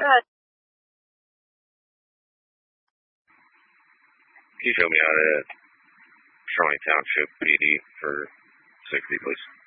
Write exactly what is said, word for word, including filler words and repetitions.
Good. Can you show me how to Shawnee Township P D for sixty, please?